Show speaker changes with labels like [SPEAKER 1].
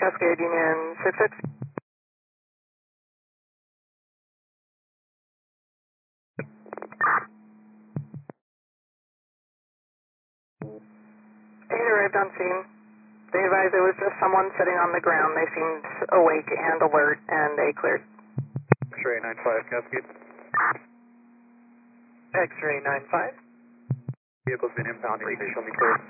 [SPEAKER 1] Cascade Union 66. They arrived on scene. They advised it was just someone sitting on the ground. They seemed awake and alert, and they cleared.
[SPEAKER 2] X-ray 95 Cascade.
[SPEAKER 1] X-ray 95.
[SPEAKER 2] Vehicle's been impounded. Show me clear.